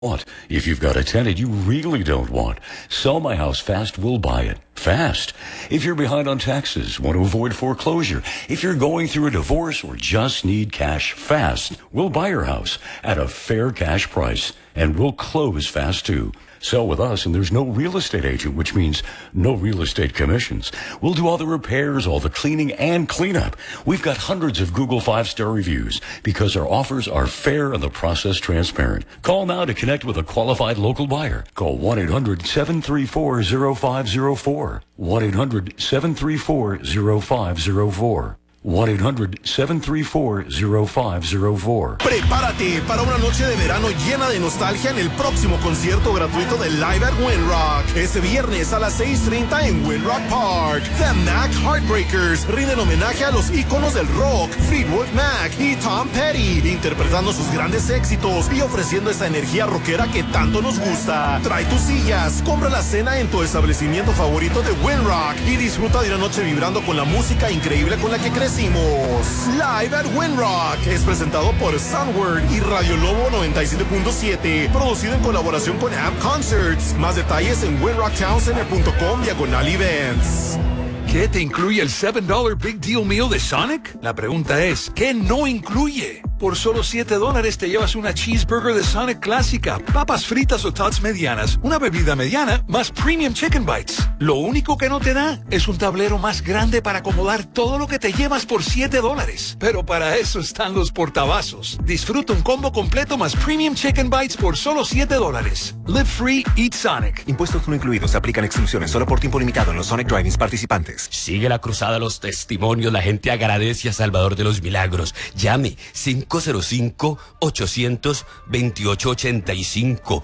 want. If you've got a tenant you really don't want, Sell My House Fast will buy it. Fast. If you're behind on taxes, want to avoid foreclosure, if you're going through a divorce or just need cash fast, we'll buy your house at a fair cash price and we'll close fast too. Sell with us and there's no real estate agent, which means no real estate commissions. We'll do all the repairs, all the cleaning and cleanup. We've got hundreds of Google 5-star reviews because our offers are fair and the process transparent. Call now to connect with a qualified local buyer. Call 1-800-734-0504. 1-800-734-0504. 1-800-734-0504. Prepárate para una noche de verano llena de nostalgia en el próximo concierto gratuito de Live at Windrock. Este viernes a las 6:30 en Windrock Park. The Mac Heartbreakers rinden homenaje a los íconos del rock, Fleetwood Mac y Tom Petty, interpretando sus grandes éxitos y ofreciendo esa energía rockera que tanto nos gusta. Trae tus sillas, compra la cena en tu establecimiento favorito de Windrock y disfruta de una noche vibrando con la música increíble con la que crecimos. Live at Windrock es presentado por Soundword y Radio Lobo 97.7, producido en colaboración con Amp Concerts. Más detalles en windrocktowncenter.com/events. ¿Qué te incluye el $7 Big Deal Meal de Sonic? La pregunta es, ¿qué no incluye? Por solo $7 te llevas una cheeseburger de Sonic clásica, papas fritas o tots medianas, una bebida mediana, más premium chicken bites. Lo único que no te da es un tablero más grande para acomodar todo lo que te llevas por $7. Pero para eso están los portavasos. Disfruta un combo completo más premium chicken bites por solo $7. Live free, eat Sonic. Impuestos no incluidos. Se aplican exclusiones solo por tiempo limitado en los Sonic Drive-ins participantes. Sigue la cruzada, los testimonios. La gente agradece a Salvador de los Milagros. Llame 505-828-85.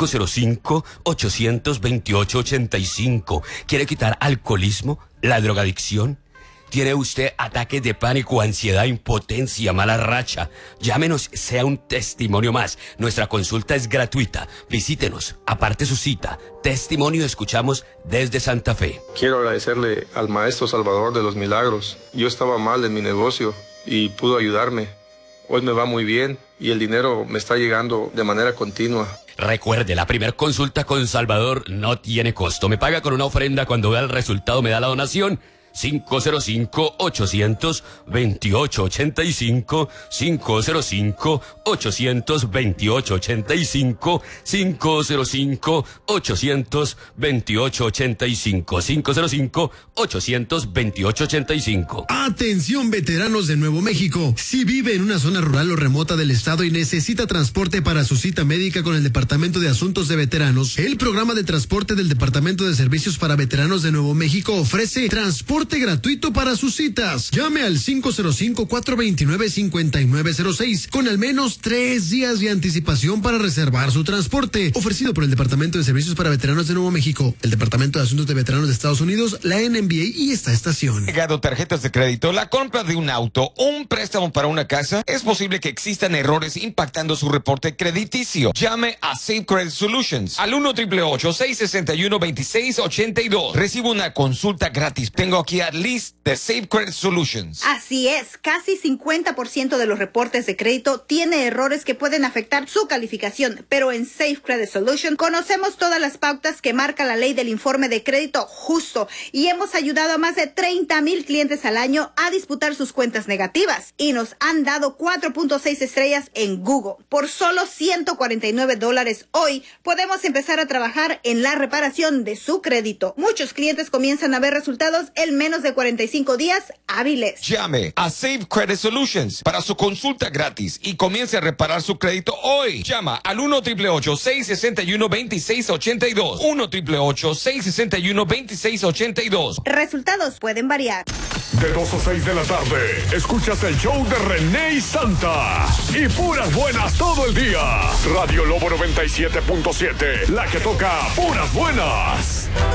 505-828-85. ¿Quiere quitar alcoholismo? ¿La drogadicción? ¿Tiene usted ataques de pánico, ansiedad, impotencia, mala racha? Llámenos, sea un testimonio más. Nuestra consulta es gratuita. Visítenos, aparte su cita. Testimonio escuchamos desde Santa Fe. Quiero agradecerle al maestro Salvador de los Milagros. Yo estaba mal en mi negocio y pudo ayudarme. Hoy me va muy bien y el dinero me está llegando de manera continua. Recuerde, la primera consulta con Salvador no tiene costo. Me paga con una ofrenda, cuando vea el resultado me da la donación. 505-828-85, 505-828-85, 505-828-85, 505-828-85. Atención, veteranos de Nuevo México. Si vive en una zona rural o remota del estado y necesita transporte para su cita médica con el Departamento de Asuntos de Veteranos, el programa de transporte del Departamento de Servicios para Veteranos de Nuevo México ofrece transporte gratuito para sus citas. Llame al 505-429-5906 con al menos 3 días de anticipación para reservar su transporte. Ofrecido por el Departamento de Servicios para Veteranos de Nuevo México, el Departamento de Asuntos de Veteranos de Estados Unidos, la NMBA y esta estación. Llegado tarjetas de crédito, la compra de un auto o un préstamo para una casa, es posible que existan errores impactando su reporte crediticio. Llame a Safe Credit Solutions al 1-888-661-2682. Reciba una consulta gratis. Tengo aquí a Liz de Safe Credit Solutions. Así es, casi 50% de los reportes de crédito tiene errores que pueden afectar su calificación, pero en Safe Credit Solutions conocemos todas las pautas que marca la ley del informe de crédito justo y hemos ayudado a más de 30,000 clientes al año a disputar sus cuentas negativas y nos han dado 4.6 estrellas en Google. Por solo $149 hoy podemos empezar a trabajar en la reparación de su crédito. Muchos clientes comienzan a ver resultados en menos de 45 días hábiles. Llame a Safe Credit Solutions para su consulta gratis y comience a reparar su crédito hoy. Llama al 1-888-661-2682. 1-888-661-2682. Resultados pueden variar. De 2 a 6 de la tarde, escuchas el show de René y Santa. Y puras buenas todo el día. Radio Lobo 97.7, la que toca puras buenas.